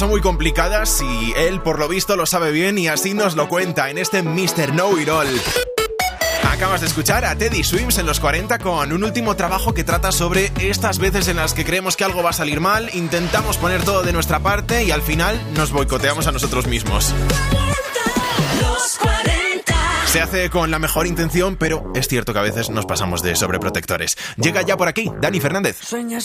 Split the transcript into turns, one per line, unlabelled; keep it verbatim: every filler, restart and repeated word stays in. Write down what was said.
son muy complicadas y él, por lo visto, lo sabe bien y así nos lo cuenta en este mister Know It All. Acabas de escuchar a Teddy Swims en los cuarenta con un último trabajo que trata sobre estas veces en las que creemos que algo va a salir mal, intentamos poner todo de nuestra parte y al final nos boicoteamos a nosotros mismos.
Los cuarenta.
Se hace con la mejor intención, pero es cierto que a veces nos pasamos de sobreprotectores. Llega ya por aquí Dani Fernández.
Sueñas